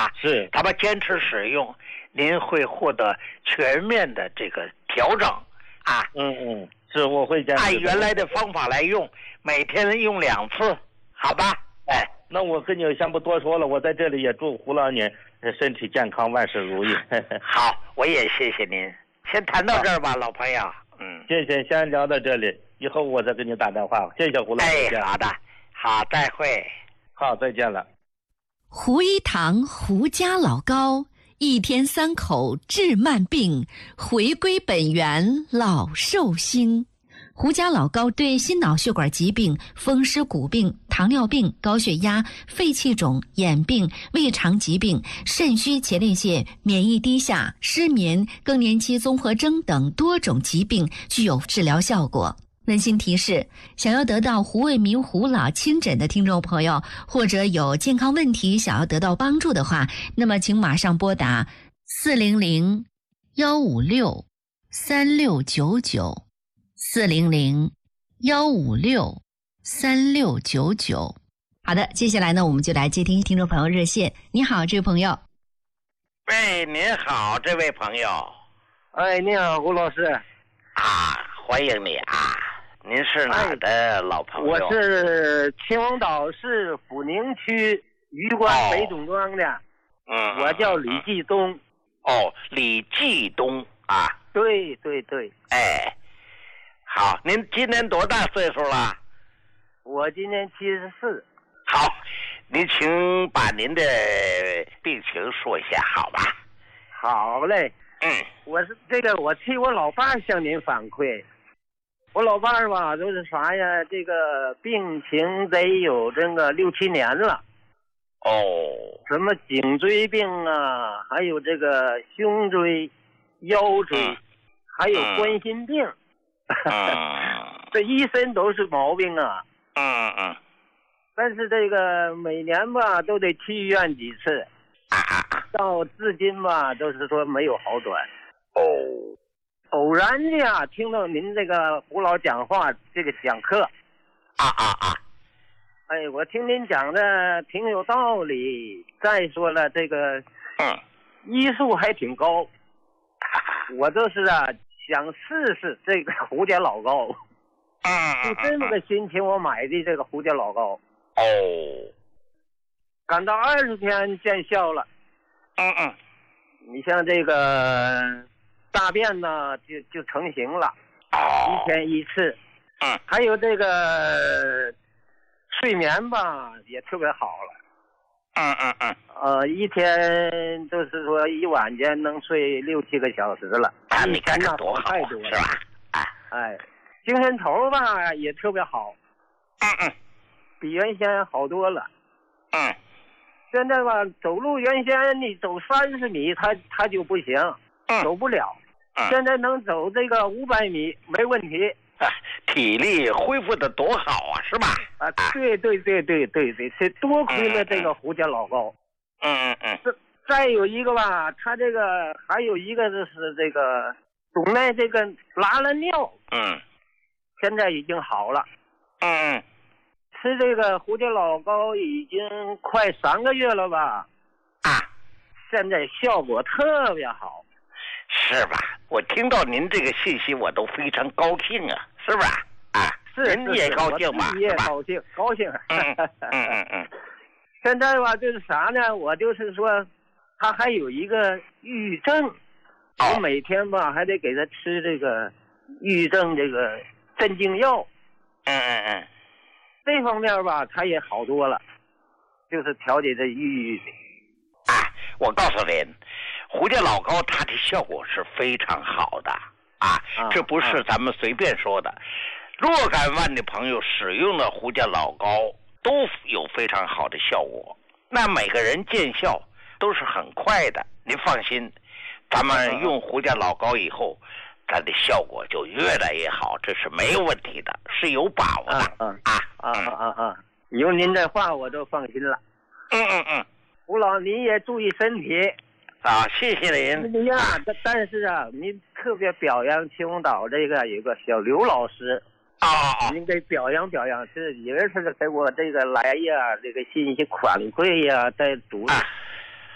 是， 咱们坚持使用，您会获得全面的这个调整啊。 是，我会坚持按原来的方法来用，每天用2次，好吧？哎， 那我跟你先不多说了，我在这里也祝胡老您身体健康，万事如意。 好，我也谢谢您。先谈到这儿吧，老朋友。 谢谢，先聊到这里，以后我再给你打电话。谢谢胡老师。 哎，好的，好，再会。 好，再见了。 胡一堂胡家老高，一天3口治慢病，回归本源老寿星。胡家老高对心脑血管疾病、风湿骨病、糖尿病、高血压、肺气肿、眼病、胃肠疾病、肾虚前列腺、免疫低下、失眠、更年期综合征等多种疾病具有治疗效果。温馨提示：想要得到胡卫民胡老亲诊的听众朋友，或者有健康问题想要得到帮助的话，那么请马上拨打400-156-3699。400-156-3699。好的，接下来呢，我们就来接听听众朋友热线。你好，这位朋友。 喂，您好，这位朋友。 哎，你好，胡老师。 啊，欢迎你啊！您是哪儿的老朋友？ 我是秦皇岛市阜宁区榆关北总庄的。我叫李继东。 李继东啊。 对。 哎。好，您今年多大岁数了？ 我今年74。 好，您请把您的病情说一下，好吧？ 好嘞。我替我老伴向您反馈。我老伴儿吧，都是啥呀？这个病情得有这个6、7年了。什么颈椎病啊，还有这个胸椎、腰椎，还有冠心病。这一身都是毛病啊。但是这个每年吧都得去医院几次，到至今吧都是说没有好转。偶然的听到您这个胡老讲话，这个讲课。哎，我听您讲的挺有道理。再说了，这个医术还挺高。我就是想试试这个胡家老高。就这么个心情，我买的这个胡家老高。赶到20天见效了。你像这个大便呢就成型了，1天1次。还有这个睡眠吧也特别好了。1天就是说一晚间能睡6、7个小时了。 你看这多好，是吧？ 精神头吧也特别好。比原先好多了。现在吧走路，原先你走30米他就不行，走不了。现在能走这个500米没问题。 体力恢复的多好啊，是吧？ 对，这多亏了这个胡家老高。再有一个吧，他这个还有一个就是这个总奈这个拉了尿。现在已经好了。吃这个胡家老高已经快3个月了吧。现在效果特别好。 是吧？我听到您这个信息我都非常高兴啊，是吧？您也高兴吧？ 我也高兴。现在吧就是啥呢，我就是说他还有一个抑郁症。我每天吧还得给他吃这个抑郁症这个镇静药。这方面吧他也好多了，就是调节这抑郁。 我告诉您，胡家老高它的效果是非常好的这不是咱们随便说的。若干万的朋友使用了胡家老高都有非常好的效果，那每个人见效都是很快的。您放心，咱们用胡家老高以后，它的效果就越来越好，这是没有问题的，是有把握的。 有您这话我就放心了。胡老您也注意身体。 谢谢您。 但是您特别表扬秦皇岛这个有个小刘老师。您得表扬，是也是给我这个来呀，这个信息反馈呀，在组